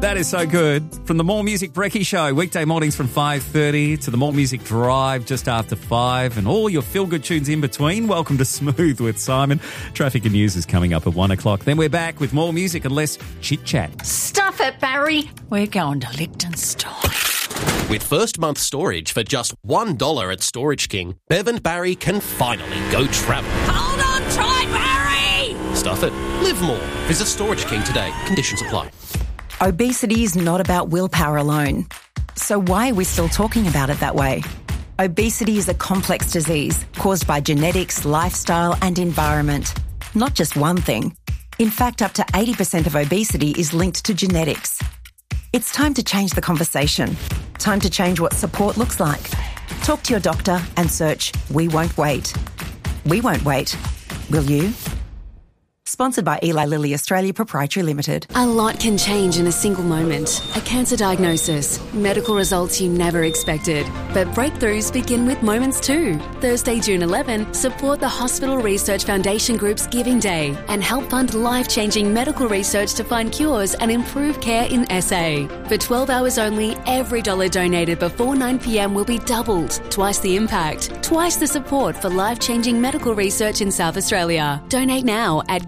That is so good. From the More Music Brekkie Show, weekday mornings from 5:30 to the More Music Drive just after 5 and all your feel-good tunes in between. Welcome to Smooth with Simon. Traffic and news is coming up at 1 o'clock. Then we're back with more music and less chit-chat. Stuff it, Barry. We're going to Liechtenstein. With first month storage for just $1 at Storage King, Bev and Barry can finally go travel. Hold on tight, Barry! Stuff it. Live more. Visit Storage King today. Conditions apply. Obesity is not about willpower alone. So why are we still talking about it that way? Obesity is a complex disease caused by genetics, lifestyle and environment. Not just one thing. In fact, up to 80% of obesity is linked to genetics. It's time to change the conversation. Time to change what support looks like. Talk to your doctor and search We Won't Wait. We won't wait. Will you? Sponsored by Eli Lilly Australia Proprietary Limited. A lot can change in a single moment. A cancer diagnosis, medical results you never expected. But breakthroughs begin with moments too. Thursday, June 11, support the Hospital Research Foundation Group's Giving Day and help fund life-changing medical research to find cures and improve care in SA. For 12 hours only, every dollar donated before 9 p.m. will be doubled. Twice the impact, twice the support for life-changing medical research in South Australia. Donate now at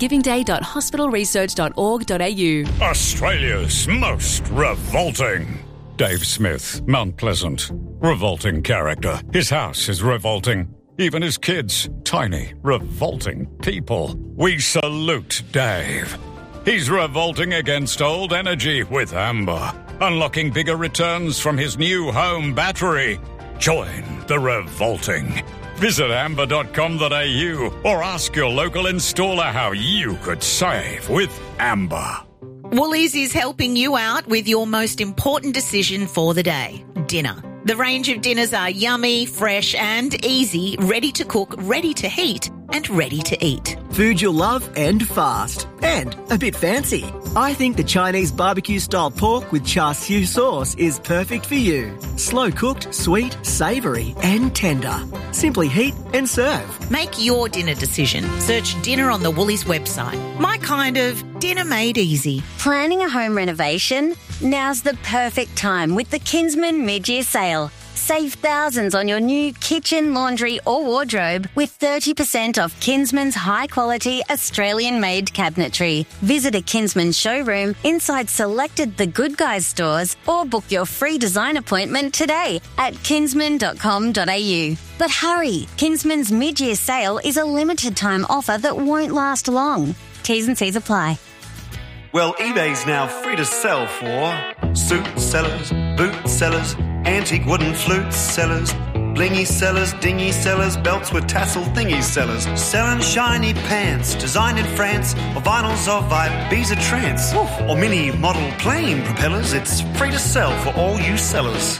givingday.hospitalresearch.org.au. Australia's most revolting. Dave Smith, Mount Pleasant. Revolting character. His house is revolting. Even his kids. Tiny, revolting people. We salute Dave. He's revolting against old energy with Amber. Unlocking bigger returns from his new home battery. Join the revolting. Visit amber.com.au or ask your local installer how you could save with Amber. Woolies is helping you out with your most important decision for the day, dinner. The range of dinners are yummy, fresh and easy, ready to cook, ready to heat and ready to eat. Food you'll love and fast. And a bit fancy. I think the Chinese barbecue-style pork with char siu sauce is perfect for you. Slow-cooked, sweet, savoury and tender. Simply heat and serve. Make your dinner decision. Search dinner on the Woolies website. My kind of dinner made easy. Planning a home renovation? Now's the perfect time with the Kinsman mid-year sale. Save thousands on your new kitchen, laundry or wardrobe with 30% off Kinsman's high-quality Australian-made cabinetry. Visit a Kinsman showroom inside selected The Good Guys stores or book your free design appointment today at kinsman.com.au. But hurry, Kinsman's mid-year sale is a limited-time offer that won't last long. T's and C's apply. Well, eBay's now free to sell for suit sellers, boot sellers, antique wooden flute sellers, blingy sellers, dingy sellers, belts with tassel thingy sellers, selling shiny pants designed in France, or vinyls of Ibiza trance, or mini model plane propellers. It's free to sell for all you sellers.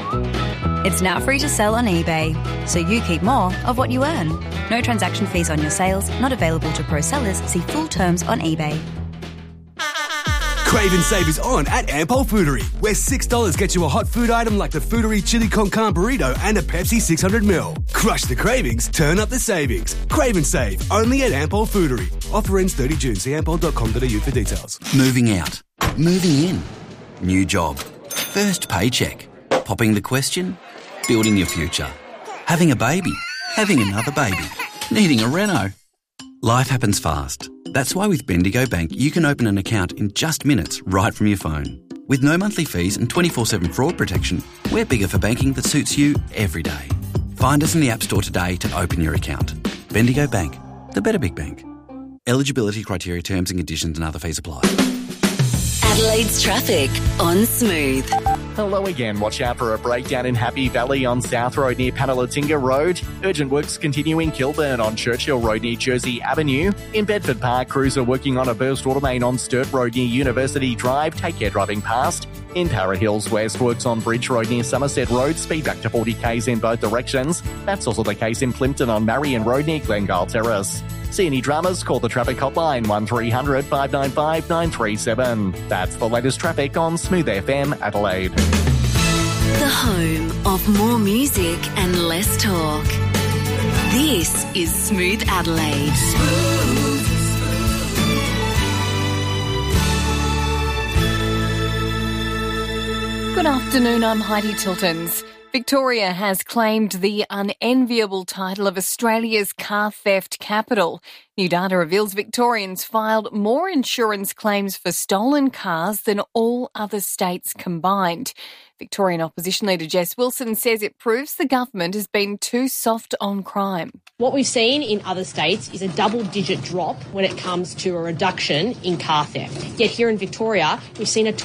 It's now free to sell on eBay, so you keep more of what you earn. No transaction fees on your sales, not available to pro sellers. See full terms on eBay. Crave and Save is on at Ampol Foodery, where $6 gets you a hot food item like the Foodery Chili Con Carne Burrito and a Pepsi 600ml. Crush the cravings, turn up the savings. Crave and Save, only at Ampol Foodery. Offer ends 30 June. See ampol.com.au for details. Moving out. Moving in. New job. First paycheck. Popping the question. Building your future. Having a baby. Having another baby. Needing a reno. Life happens fast. That's why with Bendigo Bank, you can open an account in just minutes right from your phone. With no monthly fees and 24/7 fraud protection, we're bigger for banking that suits you every day. Find us in the App Store today to open your account. Bendigo Bank, the better big bank. Eligibility criteria, terms and conditions and other fees apply. Adelaide's traffic on Smooth. Hello again. Watch out for a breakdown in Happy Valley on South Road near Panalatinga Road. Urgent works continue in Kilburn on Churchill Road near Jersey Avenue. In Bedford Park, crews are working on a burst water main on Sturt Road near University Drive. Take care driving past. In Para Hills West, works on Bridge Road near Somerset Road. Speed back to 40 k's in both directions. That's also the case in Plympton on Marion Road near Glengyle Terrace. See any dramas? Call the traffic hotline 1300 595 937. That's the latest traffic on Smooth FM Adelaide. The home of more music and less talk. This is Smooth Adelaide. Good afternoon, I'm Heidi Tiltons. Victoria has claimed the unenviable title of Australia's car theft capital. New data reveals Victorians filed more insurance claims for stolen cars than all other states combined. Victorian opposition leader Jess Wilson says it proves the government has been too soft on crime. What we've seen in other states is a double-digit drop when it comes to a reduction in car theft. Yet here in Victoria, we've seen a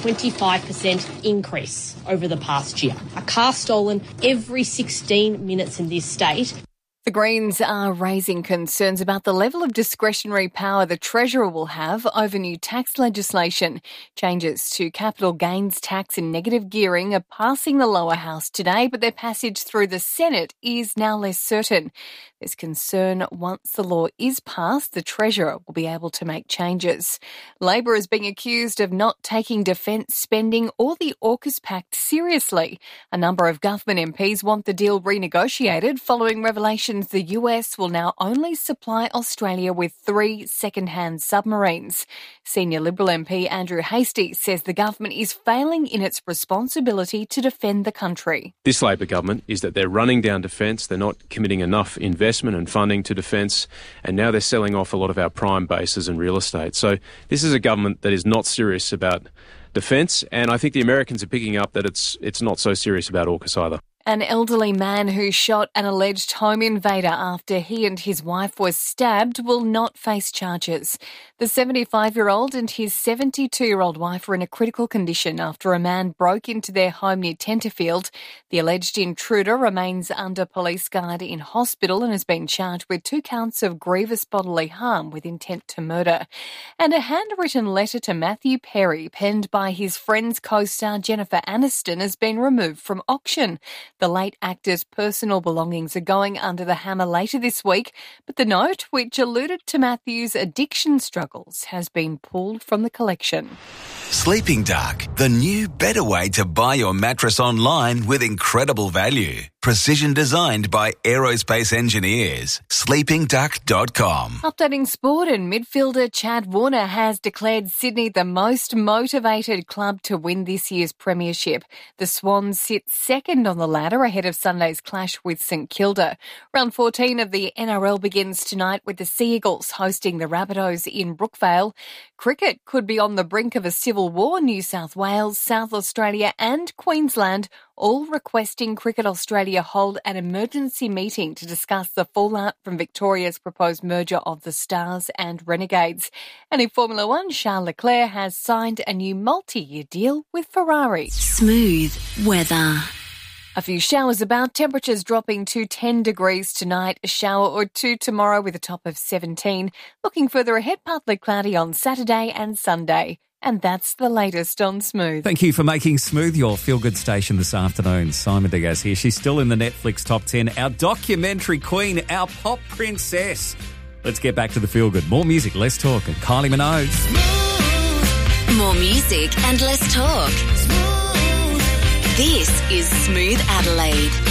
25% increase over the past year. A car stolen every 16 minutes in this state. The Greens are raising concerns about the level of discretionary power the Treasurer will have over new tax legislation. Changes to capital gains tax and negative gearing are passing the lower house today, but their passage through the Senate is now less certain. There's concern once the law is passed, the Treasurer will be able to make changes. Labor is being accused of not taking defence spending or the AUKUS Pact seriously. A number of government MPs want the deal renegotiated following revelations the US will now only supply Australia with 3 second-hand submarines. Senior Liberal MP Andrew Hastie says the government is failing in its responsibility to defend the country. This Labor government is that they're running down defence, they're not committing enough investment and funding to defence, and now they're selling off a lot of our prime bases and real estate. So this is a government that is not serious about defence, and I think the Americans are picking up that it's not so serious about AUKUS either. An elderly man who shot an alleged home invader after he and his wife were stabbed will not face charges. The 75-year-old and his 72-year-old wife were in a critical condition after a man broke into their home near Tenterfield. The alleged intruder remains under police guard in hospital and has been charged with 2 counts of grievous bodily harm with intent to murder. And a handwritten letter to Matthew Perry, penned by his Friends co-star Jennifer Aniston, has been removed from auction. The late actor's personal belongings are going under the hammer later this week, but the note, which alluded to Matthew's addiction struggles, has been pulled from the collection. Sleeping Dark, the new, better way to buy your mattress online with incredible value. Precision designed by aerospace engineers. SleepingDuck.com. Updating sport, and midfielder Chad Warner has declared Sydney the most motivated club to win this year's premiership. The Swans sit second on the ladder ahead of Sunday's clash with St Kilda. Round 14 of the NRL begins tonight with the Sea Eagles hosting the Rabbitohs in Brookvale. Cricket could be on the brink of a civil war. New South Wales, South Australia and Queensland all requesting Cricket Australia hold an emergency meeting to discuss the fallout from Victoria's proposed merger of the Stars and Renegades. And in Formula One, Charles Leclerc has signed a new multi-year deal with Ferrari. Smooth weather. A few showers about, temperatures dropping to 10 degrees tonight, a shower or 2 tomorrow with a top of 17. Looking further ahead, partly cloudy on Saturday and Sunday. And that's the latest on Smooth. Thank you for making Smooth your feel-good station this afternoon. Simon Diaz here. She's still in the Netflix top 10. Our documentary queen, our pop princess. Let's get back to the feel-good. More music, less talk, and Kylie Minogue. More music and less talk. This is Smooth Adelaide.